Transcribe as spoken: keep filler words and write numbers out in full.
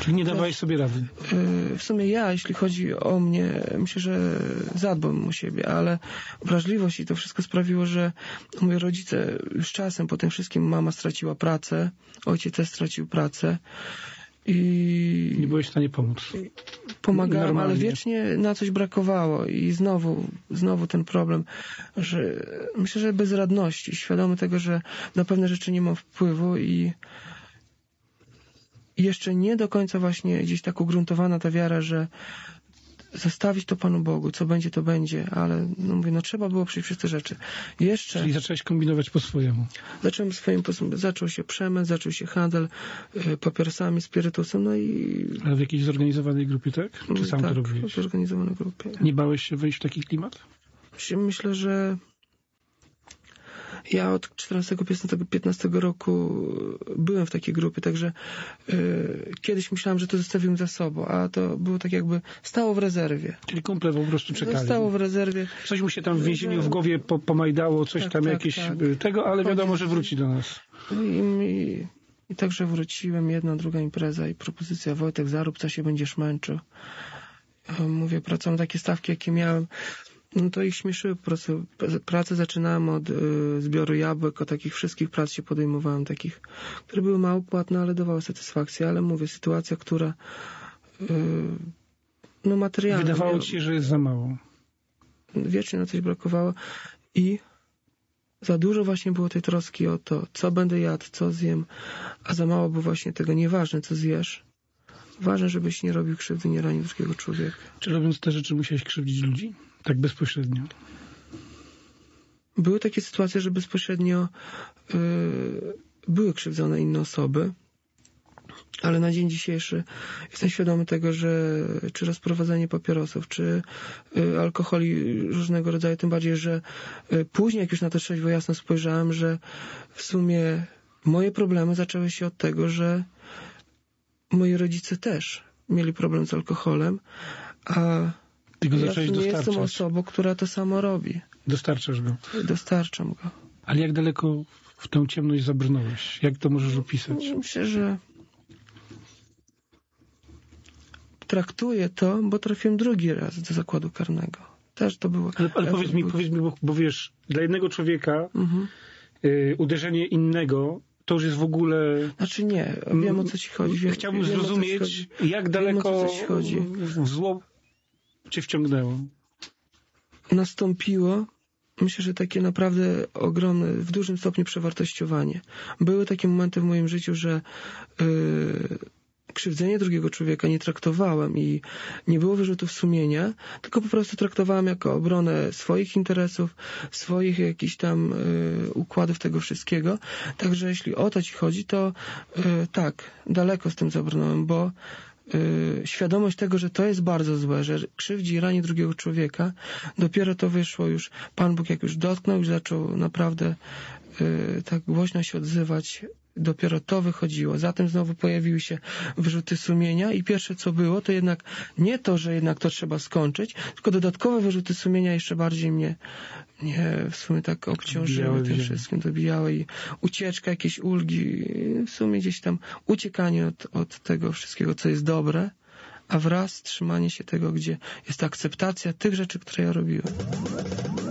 Czyli nie dawałeś sobie rady? W sumie ja, jeśli chodzi o mnie, myślę, że zadbam o siebie, ale wrażliwość i to wszystko sprawiło, że moi rodzice już czasem po tym wszystkim, mama straciła pracę, ojciec też stracił pracę i... Nie byłeś w stanie pomóc? Pomagałem, Normalnie. ale wiecznie na coś brakowało i znowu, znowu ten problem, że myślę, że bezradności, świadomy tego, że na pewne rzeczy nie mam wpływu i I jeszcze nie do końca właśnie gdzieś tak ugruntowana ta wiara, że zostawić to Panu Bogu, co będzie, to będzie, ale no mówię, no trzeba było przyjść przez te rzeczy. Jeszcze... Czyli zacząłeś kombinować po swojemu. Zacząłem swoim sposobem, zaczął się przemysł, zaczął się handel y, papierosami, spirytusem, no i... Ale w jakiejś zorganizowanej grupie, tak? Czy sam tak, to robiłeś? w zorganizowanej grupie. Nie bałeś się wejść w taki klimat? Myślę, że ja od czternastego piętnastego roku byłem w takiej grupie, także yy, kiedyś myślałem, że to zostawiłem za sobą, a to było tak jakby stało w rezerwie. Czyli kumple po prostu czekali. Stało w rezerwie. Coś mu się tam w więzieniu w głowie po, pomajdało, coś tak, tam tak, jakieś tak. tego, ale wiadomo, że wróci do nas. I, i, I także wróciłem, jedna, druga impreza i propozycja: Wojtek, zarób, co się będziesz męczył. Mówię, pracowałem takie stawki, jakie miałem. No to ich śmieszyły po prostu. Pracę zaczynałem od y, zbioru jabłek, od takich wszystkich prac się podejmowałem, takich, które były mało płatne, ale dawały satysfakcję. Ale mówię, sytuacja, która y, no materialna. Wydawało miała, ci się, że jest za mało. Wiecznie na coś brakowało i za dużo właśnie było tej troski o to, co będę jadł, co zjem, a za mało było właśnie tego, nieważne co zjesz. Ważne, żebyś nie robił krzywdy, nie ranił drugiego człowieka. Czy robiąc te rzeczy musiałeś krzywdzić ludzi? Tak bezpośrednio? Były takie sytuacje, że bezpośrednio yy, były krzywdzone inne osoby, ale na dzień dzisiejszy jestem świadomy tego, że czy rozprowadzanie papierosów, czy y, alkoholi różnego rodzaju, tym bardziej, że y, później, jak już na to trzeźwo jasno spojrzałem, że w sumie moje problemy zaczęły się od tego, że moi rodzice też mieli problem z alkoholem, a Ty go ja zacząłeś nie dostarczać. jestem osobą, która to samo robi. Dostarczasz go. Dostarczam go. Ale jak daleko w tę ciemność zabrnąłeś? Jak to możesz opisać? Myślę, że traktuję to, bo trafiłem drugi raz do zakładu karnego. Też to było... Ale, ale ja powiedz to mi, był... powiedz mi bo, bo wiesz, dla jednego człowieka Mhm. y, uderzenie innego to już jest w ogóle... Znaczy nie, wiem o co ci chodzi. Wiem, Chciałbym wiem, zrozumieć, jak Wiem, daleko o co ci chodzi. w zło cię wciągnęło. Nastąpiło, myślę, że takie naprawdę ogromne, w dużym stopniu przewartościowanie. Były takie momenty w moim życiu, że yy, krzywdzenie drugiego człowieka nie traktowałem i nie było wyrzutów sumienia, tylko po prostu traktowałem jako obronę swoich interesów, swoich jakichś tam y, układów tego wszystkiego. Także jeśli o to ci chodzi, to y, tak, daleko z tym zabrnąłem, bo y, świadomość tego, że to jest bardzo złe, że krzywdzi i rani drugiego człowieka, dopiero to wyszło już, Pan Bóg jak już dotknął, już zaczął naprawdę y, tak głośno się odzywać. Dopiero to wychodziło. Zatem znowu pojawiły się wyrzuty sumienia i pierwsze co było, to jednak nie to, że jednak to trzeba skończyć, tylko dodatkowe wyrzuty sumienia jeszcze bardziej mnie, mnie w sumie tak obciążyły tym wszystkim, dobijały i ucieczka, jakieś ulgi, w sumie gdzieś tam uciekanie od, od tego wszystkiego, co jest dobre, a wraz trzymanie się tego, gdzie jest akceptacja tych rzeczy, które ja robiłem.